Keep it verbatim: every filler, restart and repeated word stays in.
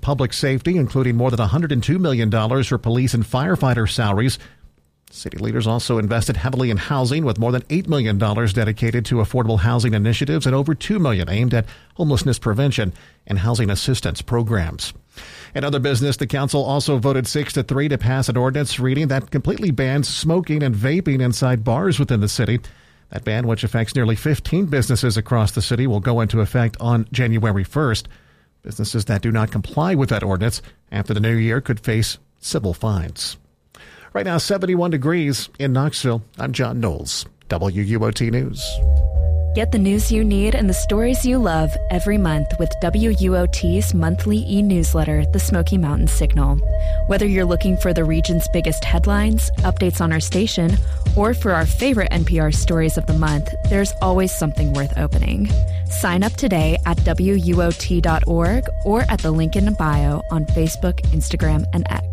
public safety, including more than one hundred two million dollars for police and firefighter salaries. City leaders also invested heavily in housing, with more than eight million dollars dedicated to affordable housing initiatives and over two million dollars aimed at homelessness prevention and housing assistance programs. In other business, the council also voted six to three to pass an ordinance reading that completely bans smoking and vaping inside bars within the city. That ban, which affects nearly fifteen businesses across the city, will go into effect on January first. Businesses that do not comply with that ordinance after the new year could face civil fines. Right now, seventy-one degrees in Knoxville. I'm John Knowles, W U O T News. Get the news you need and the stories you love every month with W U O T's monthly e-newsletter, The Smoky Mountain Signal. Whether you're looking for the region's biggest headlines, updates on our station, or for our favorite N P R stories of the month, there's always something worth opening. Sign up today at W U O T dot org or at the link in bio on Facebook, Instagram, and X.